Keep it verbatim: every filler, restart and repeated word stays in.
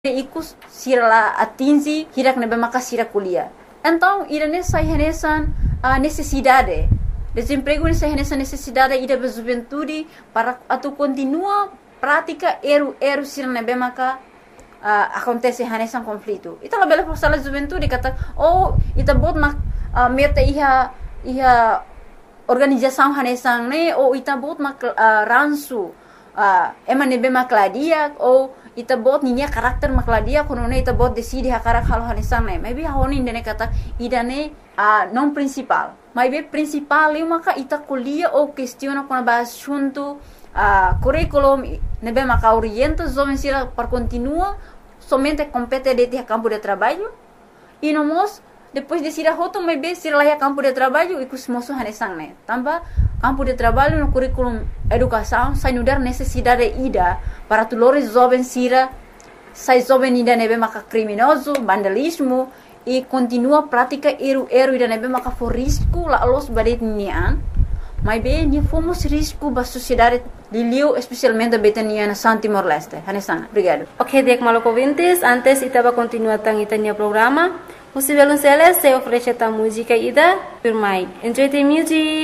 Ikus sira la atingi hirak nebe maka sira kuliah. Então, ira nessa renesan a necessidade. Desemprego nessa renesan necessidade ida da juventude para atu continua prática eru eru sira nebe maka uh, acontece renesan conflito. Ita la bela força la juventude kata oh ita bot mak uh, meta iha iha organização renesan ne ou ita bot mak uh, ransu uh, ema nebe makladia ou ita bot ninya karakter makladia kono ne ita bot decide hakarak hal hanesan ne maybe honi ndene kata idane a uh, non principal maybe principal eu maka ita kuliah ou questiona kono ba assunto a uh, curriculum nebe maka orienta jovem sira para continua somente compete de campo de trabalho e no mos depois de sira hoto maybe sira lá campo de trabalho e kus moso hanesan ne tamba campo de trabalho no currículo educação sai no dar necessidade ida para tulores jovens sira sai jovem ida nebe maka criminoso vandalismo e continua prática eru eru ida nebe maka for risco la los badet nian mas bem ni fomos risco ba sociedade de Liu especialmente betania na San Timor Leste hanesan obrigado. Ok, dek malok ouvintes, antes itaba continua tang itania programa. Você vê se oferece a música ida, por mais. Enjoy the music.